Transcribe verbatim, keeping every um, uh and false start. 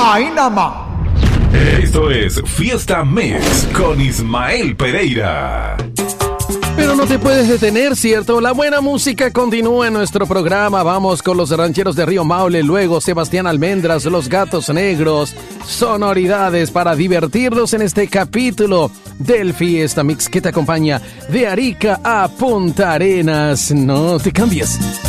Ahí nada más. Esto es Fiesta Mix con Ismael Pereira. Pero no te puedes detener, ¿cierto? La buena música continúa en nuestro programa. Vamos con los rancheros de Río Maule, luego Sebastián Almendras, los Gatos Negros. Sonoridades para divertirnos en este capítulo del Fiesta Mix que te acompaña de Arica a Punta Arenas. No te cambies.